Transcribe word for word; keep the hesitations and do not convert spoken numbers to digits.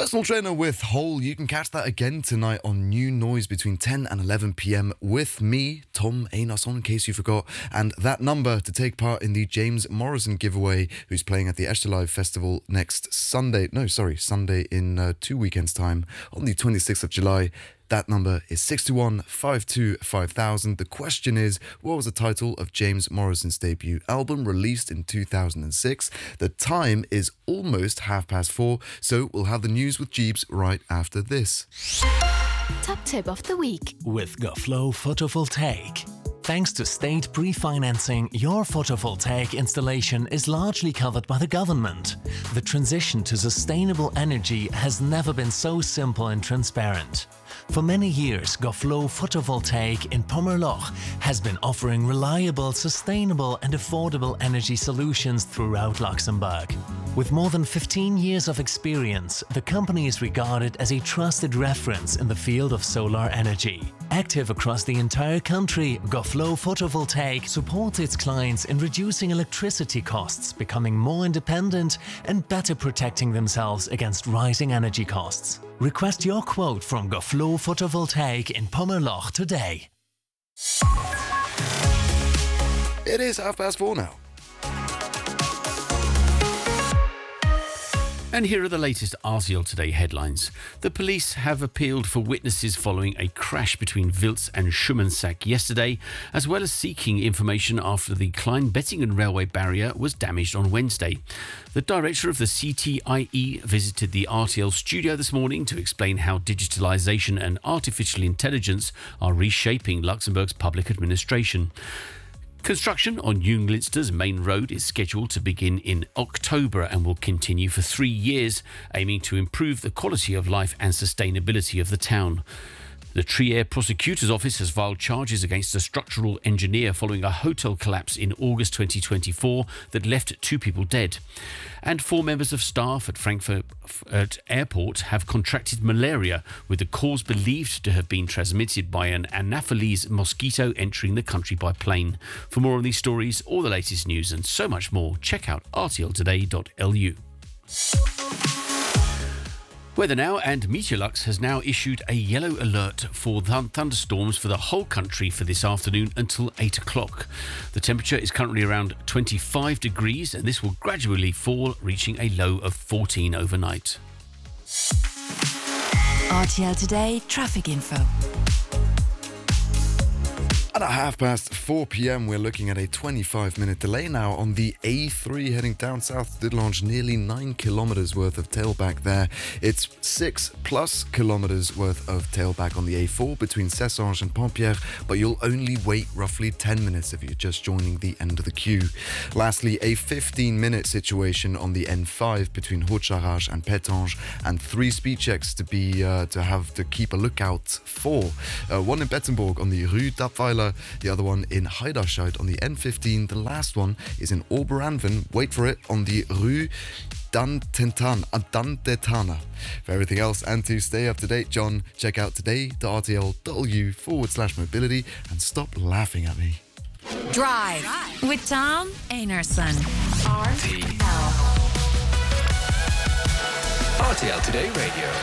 Personal Trainer with Hole. You can catch that again tonight on New Noise between ten and eleven p.m. with me, Tom Einarsson, in case you forgot. And that number to take part in the James Morrison giveaway, who's playing at the Esterlive Festival next Sunday. No, sorry, Sunday in uh, two weekends' time on the twenty-sixth of July. That number is six two one, five two five thousand. The question is, what was the title of James Morrison's debut album released in two thousand six? The time is almost half past four, so we'll have the news with Jeeps right after this. Top tip of the week with GoFlow Photovoltaic. Thanks to state pre-financing, your photovoltaic installation is largely covered by the government. The transition to sustainable energy has never been so simple and transparent. For many years, GoFlow Photovoltaic in Pommerloch has been offering reliable, sustainable and affordable energy solutions throughout Luxembourg. With more than fifteen years of experience, the company is regarded as a trusted reference in the field of solar energy. Active across the entire country, GoFlow Photovoltaic supports its clients in reducing electricity costs, becoming more independent and better protecting themselves against rising energy costs. Request your quote from GoFlow Photovoltaic in Pommerloch today. It is half past four now. And here are the latest R T L Today headlines. The police have appealed for witnesses following a crash between Wiltz and Schumannsack yesterday, as well as seeking information after the Klein-Bettingen railway barrier was damaged on Wednesday. The director of the C T I E visited the R T L studio this morning to explain how digitalisation and artificial intelligence are reshaping Luxembourg's public administration. Construction on Junglitster's main road is scheduled to begin in October and will continue for three years, aiming to improve the quality of life and sustainability of the town. The Trier Prosecutor's Office has filed charges against a structural engineer following a hotel collapse in August twenty twenty-four that left two people dead. And four members of staff at Frankfurt Airport have contracted malaria, with the cause believed to have been transmitted by an Anopheles mosquito entering the country by plane. For more on these stories, all the latest news and so much more, check out r t l today dot l u. Weather now, and Meteorlux has now issued a yellow alert for th- thunderstorms for the whole country for this afternoon until eight o'clock. The temperature is currently around twenty-five degrees, and this will gradually fall, reaching a low of fourteen overnight. R T L Today traffic info. And at half past four p.m. we're looking at a twenty-five minute delay now on the A three heading down south to Diddelange, nearly nine kilometres worth of tailback there. It's six plus kilometres worth of tailback on the A four between Cessange and Pompierre, but you'll only wait roughly ten minutes if you're just joining the end of the queue. Lastly, a fifteen minute situation on the N five between Haut-Charage and Pétange, and three speed checks to be uh, to have to keep a lookout for. Uh, one in Bettenburg on the Rue d'Apweiler, the other one in Heiderscheid on the N fifteen. The last one is in Oberanven, wait for it, on the Rue Dantentana. Uh, Dantentana. For everything else and to stay up to date, John, check out today.rtl.lu forward slash mobility and stop laughing at me. Drive with Tom Einarsson. R T L. R T L Today Radio.